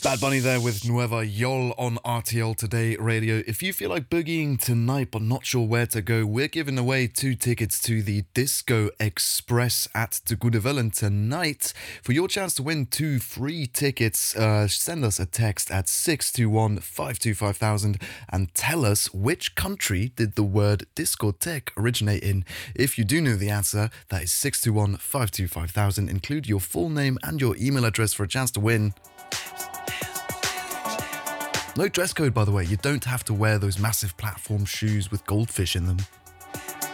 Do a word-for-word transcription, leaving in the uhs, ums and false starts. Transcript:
Bad Bunny there with Nueva Yol on R T L Today Radio. If you feel like boogieing tonight but not sure where to go, we're giving away two tickets to the Disco Express at De Goede Willen tonight. For your chance to win two free tickets, uh, send us a text at six two one, five two five thousand and tell us which country did the word discotheque originate in. If you do know the answer, that is six two one, five two five thousand. Include your full name and your email address for a chance to win. No dress code, by the way. You don't have to wear those massive platform shoes with goldfish in them.